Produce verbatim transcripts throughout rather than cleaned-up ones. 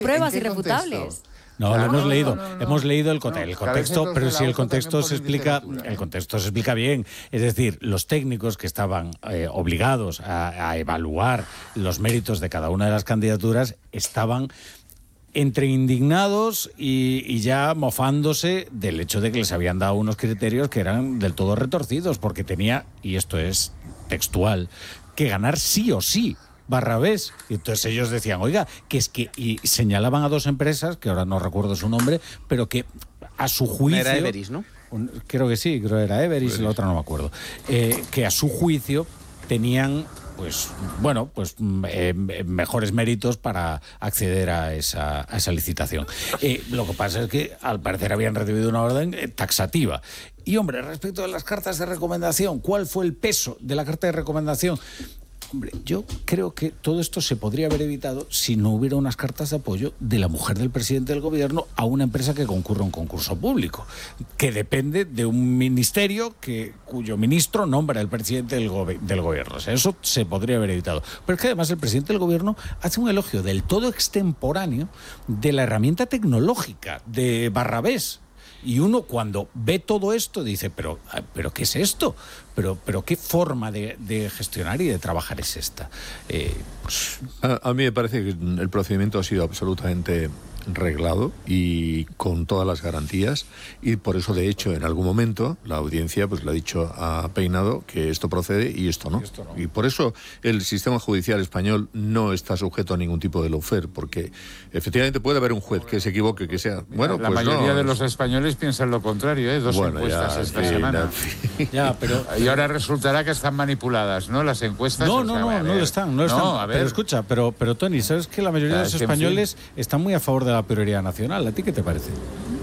pruebas irrefutables. Contexto? No, Claro, lo hemos no, leído, no, no, no. hemos leído el, No, el que a contexto, veces pero los si el relatos contexto también se ponen explica, literatura, ¿eh? el contexto se explica bien. Es decir, los técnicos que estaban eh, obligados a, a evaluar los méritos de cada una de las candidaturas estaban entre indignados y, y ya mofándose del hecho de que les habían dado unos criterios que eran del todo retorcidos, porque tenía, y esto es textual, que ganar sí o sí Barrabés. Y entonces ellos decían, oiga, que es que, y señalaban a dos empresas, que ahora no recuerdo su nombre, pero que a su juicio... Era Everis, ¿no? Un, creo que sí, creo que era Everis, y la otra no me acuerdo. Eh, que a su juicio tenían, pues, bueno, pues eh, mejores méritos para acceder a esa, a esa licitación. Eh, lo que pasa es que, al parecer, habían recibido una orden eh, taxativa. Y, hombre, respecto a las cartas de recomendación, ¿cuál fue el peso de la carta de recomendación? Hombre, yo creo que todo esto se podría haber evitado si no hubiera unas cartas de apoyo de la mujer del presidente del gobierno a una empresa que concurre a un concurso público, que depende de un ministerio que, cuyo ministro nombra el presidente del, go del gobierno. O sea, eso se podría haber evitado. Pero es que además el presidente del gobierno hace un elogio del todo extemporáneo de la herramienta tecnológica de Barrabés. Y uno cuando ve todo esto dice, pero, pero ¿qué es esto? Pero, pero ¿qué forma de, de gestionar y de trabajar es esta? Eh, pues... a, a mí me parece que el procedimiento ha sido absolutamente reglado y con todas las garantías, y por eso, de hecho, en algún momento la audiencia pues le ha dicho a Peinado que esto procede y esto no. Y, esto no. Y por eso el sistema judicial español no está sujeto a ningún tipo de lawfare, porque efectivamente puede haber un juez que se equivoque, que sea... Bueno, la pues mayoría no. de los españoles piensan lo contrario, ¿eh? Dos bueno, encuestas ya, esta sí, semana. Ya, ya, pero... Y ahora resultará que están manipuladas, ¿no? Las encuestas. No, o no, sea, no, a ver, no lo están, no lo están. No, a ver. Pero escucha, pero, pero Tony, ¿sabes que la mayoría O sea, de los es que, españoles en fin, están muy a favor de la prioridad nacional? ¿A ti qué te parece?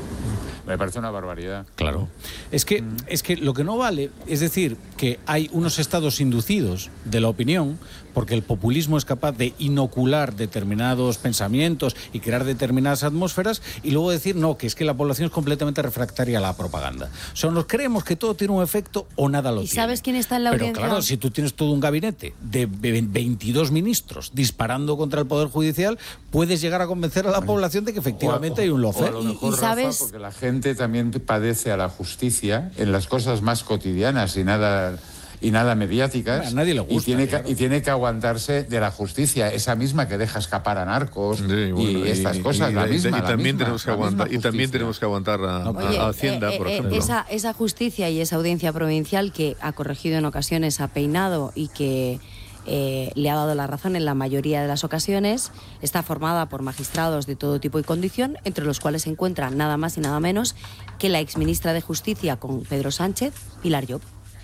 Me parece una barbaridad. Claro. Es que, mm. es que lo que no vale es decir que hay unos estados inducidos de la opinión, porque el populismo es capaz de inocular determinados pensamientos y crear determinadas atmósferas, y luego decir, no, que es que la población es completamente refractaria a la propaganda. O sea, nos creemos que todo tiene un efecto o nada lo ¿Y tiene. sabes quién está en la Pero audiencia? claro, si tú tienes todo un gabinete de veintidós ministros disparando contra el Poder Judicial, puedes llegar a convencer a la población de que efectivamente o, hay un o lawfare. a lo mejor, y, y sabes... Rafa, porque la gente también padece a la justicia en las cosas más cotidianas y nada... y nada mediáticas. A nadie le gusta, y tiene, claro. que, y tiene que aguantarse de la justicia, esa misma que deja escapar a narcos, sí, bueno, y estas y, cosas, y, la y, misma. Y, la también misma, tenemos que aguantar, y también tenemos que aguantar a, Oye, a Hacienda, eh, por eh, ejemplo. Esa, esa justicia y esa audiencia provincial que ha corregido en ocasiones a Peinado y que eh, le ha dado la razón en la mayoría de las ocasiones, está formada por magistrados de todo tipo y condición, entre los cuales se encuentra nada más y nada menos que la exministra de Justicia con Pedro Sánchez, Pilar Llop.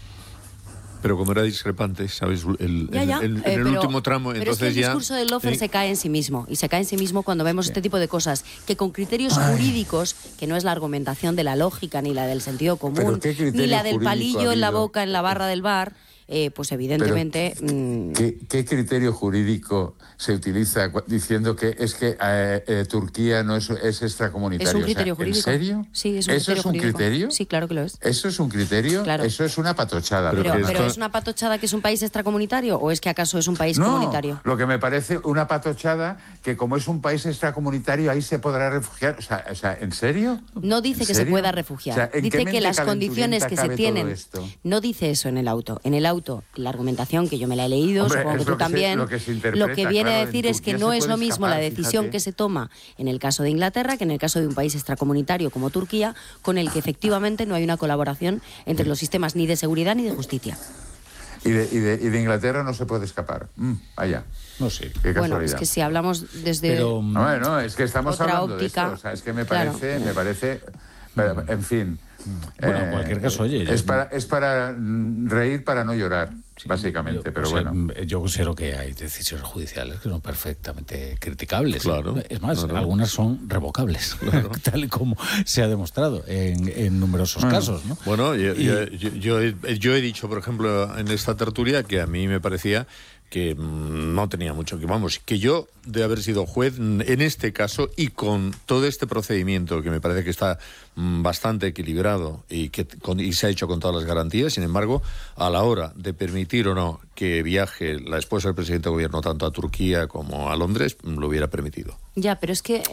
Pero como era discrepante, ¿sabes? El, ya, ya. el, el, Eh, en el pero, último tramo, pero entonces es que el ya... discurso del lawfare eh, se cae en sí mismo, y se cae en sí mismo cuando vemos sí. este tipo de cosas, que con criterios Ay. jurídicos, que no es la argumentación de la lógica, ni la del sentido común, ni la del palillo en la boca, en la barra del bar, eh, pues evidentemente... Pero, mmm... ¿qué, ¿Qué criterio jurídico se utiliza diciendo que es que eh, eh, Turquía no es, es extracomunitario? Es un criterio o sea, jurídico. ¿En serio? Sí, es un ¿Eso criterio es un jurídico. criterio? Sí, claro que lo es. ¿Eso es un criterio? Claro. Eso es una patochada. Pero, pero, pero ¿es una patochada que es un país extracomunitario o es que acaso es un país no, comunitario? Lo que me parece una patochada que como es un país extracomunitario ahí se podrá refugiar. O sea, o sea ¿en serio? No dice que serio? se pueda refugiar. O sea, dice que las condiciones que se tienen... No dice eso en el auto. En el auto, la argumentación que yo me la he leído, Hombre, supongo que tú que también, se, lo, que se lo que viene claro, a decir es que no es lo mismo escapar, la decisión fíjate. que se toma en el caso de Inglaterra que en el caso de un país extracomunitario como Turquía, con el que efectivamente no hay una colaboración entre los sistemas ni de seguridad ni de justicia. Y de, y de, y de Inglaterra no se puede escapar. Mm, allá. No sé. Qué bueno, es que si hablamos desde Pero, no, no, es que estamos otra hablando óptica, de esto. O sea, es que me parece, claro. me parece, en fin. Bueno, en cualquier caso, oye... Es para, es para reír para no llorar, sí, básicamente, yo, pero o sea, bueno. Yo considero que hay decisiones judiciales que son perfectamente criticables. Claro. Es más, claro. algunas son revocables, claro. tal y como se ha demostrado en, en numerosos bueno, casos, ¿no? Bueno, yo, y... yo, yo, yo, he, yo he dicho, por ejemplo, en esta tertulia que a mí me parecía que no tenía mucho que, vamos, que yo, de haber sido juez, en este caso, y con todo este procedimiento que me parece que está bastante equilibrado y que con, y se ha hecho con todas las garantías, sin embargo, a la hora de permitir o no que viaje la esposa del presidente de gobierno tanto a Turquía como a Londres, lo hubiera permitido. Ya, pero es que